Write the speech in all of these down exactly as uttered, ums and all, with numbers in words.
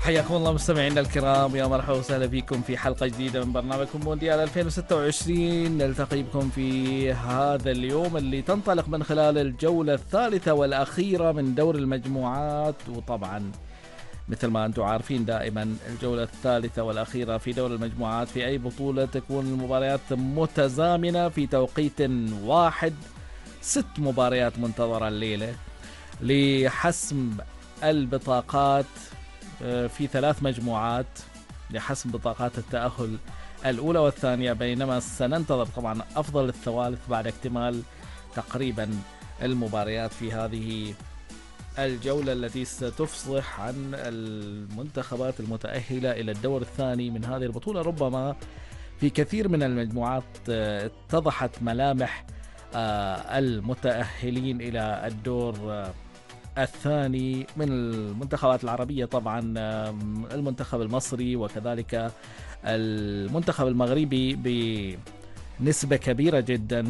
حياكم الله مستمعينا الكرام، يا مرحبا وسهلا بكم في حلقة جديدة من برنامجكم مونديال ألفين وستة وعشرين. نلتقي بكم في هذا اليوم اللي تنطلق من خلال الجولة الثالثة والأخيرة من دور المجموعات. وطبعا مثل ما أنتم عارفين دائما الجولة الثالثة والأخيرة في دور المجموعات في أي بطولة تكون المباريات متزامنة في توقيت واحد. ست مباريات منتظرة الليلة لحسم البطاقات في ثلاث مجموعات لحسم بطاقات التأهل الأولى والثانية، بينما سننتظر طبعا أفضل الثوالث بعد اكتمال تقريبا المباريات في هذه الجولة التي ستفصح عن المنتخبات المتأهلة إلى الدور الثاني من هذه البطولة. ربما في كثير من المجموعات اتضحت ملامح المتأهلين إلى الدور الثاني من المنتخبات العربية، طبعا المنتخب المصري وكذلك المنتخب المغربي بنسبة كبيرة جدا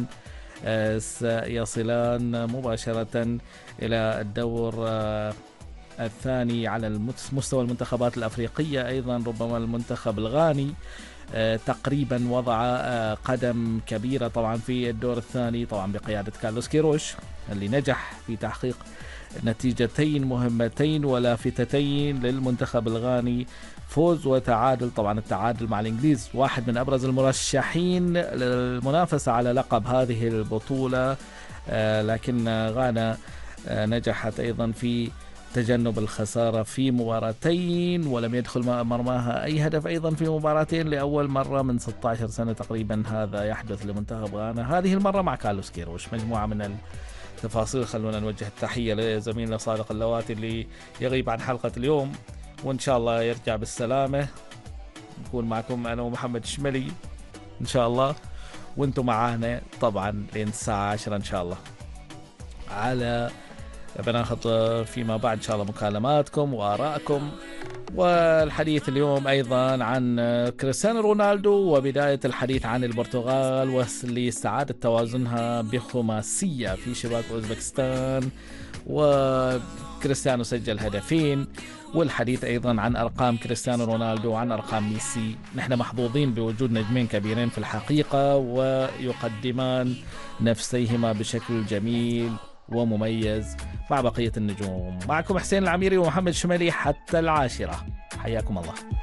سيصلان مباشرة إلى الدور الثاني. على مستوى المنتخبات الأفريقية أيضا ربما المنتخب الغاني تقريبا وضع قدم كبيرة طبعا في الدور الثاني، طبعا بقيادة كارلوس كيروش اللي نجح في تحقيق نتيجتين مهمتين ولافتتين للمنتخب الغاني، فوز وتعادل. طبعا التعادل مع الإنجليز واحد من أبرز المرشحين للمنافسة على لقب هذه البطولة، لكن غانا نجحت أيضا في تجنب الخسارة في مباراتين ولم يدخل مرماها أي هدف أيضا في مباراتين لأول مرة من ستة عشر سنة تقريبا هذا يحدث لمنتخب غانا، هذه المرة مع كارلوس كيروش. مجموعة من التفاصيل، خلونا نوجه التحية لزميلنا صادق اللواتي اللي يغيب عن حلقة اليوم، وإن شاء الله يرجع بالسلامة. نكون معكم أنا ومحمد الشملي إن شاء الله، وانتم معانا طبعا لين الساعة عشرة إن شاء الله. على بناخذ فيما بعد إن شاء الله مكالماتكم وآرائكم، والحديث اليوم أيضا عن كريستيانو رونالدو وبداية الحديث عن البرتغال واللي استعادت توازنها بخماسية في شباك أوزبكستان، وكريستيانو سجل هدفين، والحديث أيضا عن أرقام كريستيانو رونالدو وعن أرقام ميسي. نحن محظوظين بوجود نجمين كبيرين في الحقيقة ويقدمان نفسيهما بشكل جميل ومميز مع بقية النجوم. معكم حسين العميري ومحمد الشمالي حتى العاشرة، حياكم الله.